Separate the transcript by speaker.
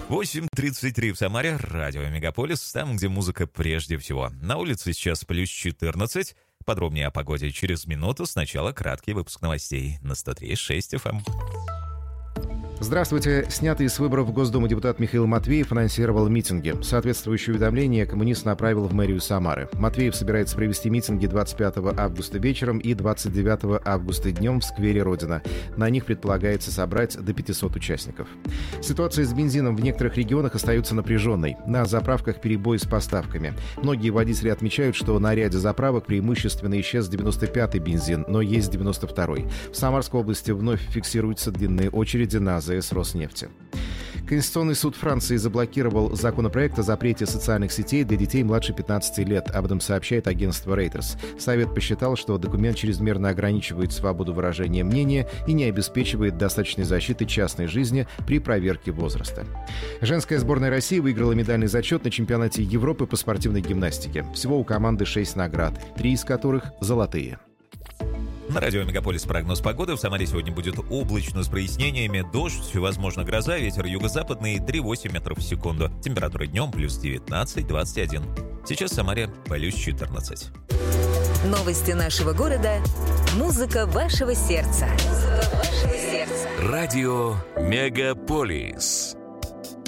Speaker 1: 8:33 в Самаре, радио Мегаполис, там, где музыка прежде всего. На улице сейчас плюс 14. Подробнее о погоде через минуту. Сначала краткий выпуск новостей на 103.6 FM.
Speaker 2: Здравствуйте. Снятый с выборов в Госдуму депутат Михаил Матвеев анонсировал митинги. Соответствующее уведомление коммунист направил в мэрию Самары. Матвеев собирается провести митинги 25 августа вечером и 29 августа днем в сквере Родина. На них предполагается собрать до 500 участников. Ситуация с бензином в некоторых регионах остается напряженной. На заправках перебои с поставками. Многие водители отмечают, что на ряде заправок преимущественно исчез 95-й бензин, но есть 92-й. В Самарской области вновь фиксируются длинные очереди на АЗС Роснефти. Конституционный суд Франции заблокировал законопроект о запрете социальных сетей для детей младше 15 лет. Об этом сообщает агентство Reuters. Совет посчитал, что документ чрезмерно ограничивает свободу выражения мнения и не обеспечивает достаточной защиты частной жизни при проверке возраста. Женская сборная России выиграла медальный зачет на чемпионате Европы по спортивной гимнастике. Всего у команды 6 наград, 3 из которых золотые.
Speaker 1: На радио Мегаполис прогноз погоды. В Самаре сегодня будет облачно с прояснениями. Дождь, возможно, гроза, ветер юго-западный 3,8 метров в секунду. Температура днем плюс 19-21. Сейчас в Самаре плюс 14.
Speaker 3: Новости нашего города. Музыка вашего сердца.
Speaker 4: Радио Мегаполис.